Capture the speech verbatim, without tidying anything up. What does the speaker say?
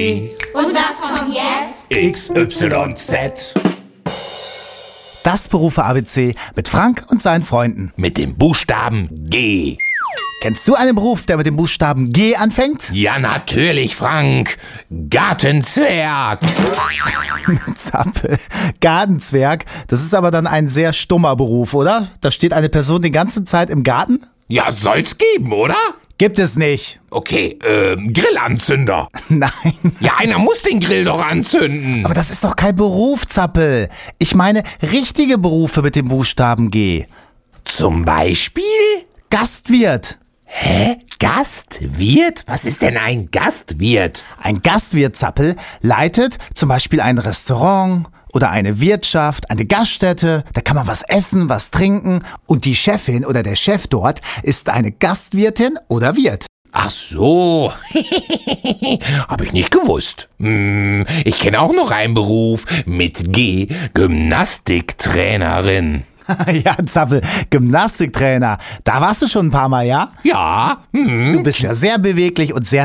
G. Und was kommt jetzt? X Y Z. Das Berufe A B C mit Frank und seinen Freunden. Mit dem Buchstaben G. Kennst du einen Beruf, der mit dem Buchstaben G anfängt? Ja, natürlich, Frank. Gartenzwerg. Zappel. Gartenzwerg. Das ist aber dann ein sehr stummer Beruf, oder? Da steht eine Person die ganze Zeit im Garten? Ja, soll's geben, oder? Gibt es nicht. Okay, ähm, Grillanzünder. Nein. Ja, einer muss den Grill doch anzünden. Aber das ist doch kein Beruf, Zappel. Ich meine richtige Berufe mit dem Buchstaben G. Zum Beispiel? Gastwirt. Hä? Gastwirt? Was ist denn ein Gastwirt? Ein Gastwirt, Zappel, leitet zum Beispiel ein Restaurant oder eine Wirtschaft, eine Gaststätte. Da kann man was essen, was trinken. Und die Chefin oder der Chef dort ist eine Gastwirtin oder Wirt. Ach so. Hab ich nicht gewusst. Hm, ich kenne auch noch einen Beruf mit G. Gymnastiktrainerin. Ja, Zappel, Gymnastiktrainer. Da warst du schon ein paar Mal, ja? Ja. Hm. Du bist ja sehr beweglich und sehr